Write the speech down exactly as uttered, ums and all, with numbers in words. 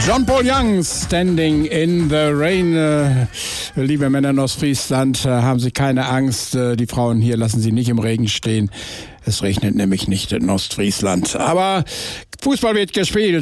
John Paul Young, Standing in the Rain. Äh, liebe Männer in Ostfriesland, äh, haben Sie keine Angst. Äh, die Frauen hier lassen Sie nicht im Regen stehen. Es regnet nämlich nicht in Ostfriesland. Aber Fußball wird gespielt.